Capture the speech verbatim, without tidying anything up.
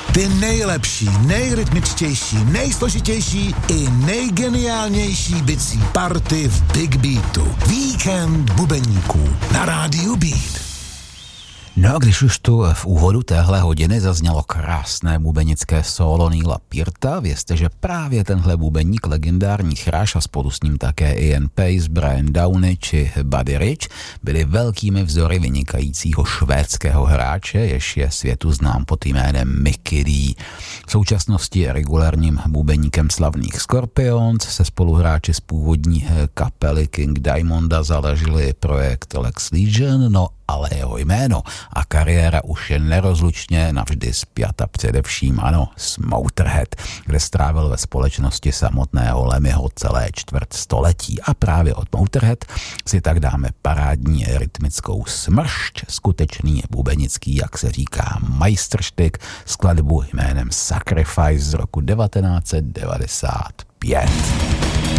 Ty nejlepší, nejrytmičtější, nejsložitější i nejgeniálnější bicí party v Big Beatu. Víkend bubeníků na rádiu Beat. No a když už tu v úvodu téhle hodiny zaznělo krásné bubenické solo Neila Pearta, vězte, že právě tenhle bubeník, legendární chráš a spolu s ním také Ian Pace, Brian Downey či Buddy Rich byli velkými vzory vynikajícího švédského hráče, jež je světu znám pod jménem Mickey D. V současnosti je regulárním bubeníkem slavných Scorpions, se spoluhráči z původní kapely King Diamonda založili projekt Lex Legion, no ale jeho jméno a kariéra už je nerozlučně navždy spjata především, ano, s Motorhead, kde strávil ve společnosti samotného Lemmyho celé čtvrt století. A právě od Motorhead si tak dáme parádní rytmickou smršť, skutečný bubenický, jak se říká, majstrštyk, skladbu jménem Sacrifice z roku devatenáct set devadesát pět.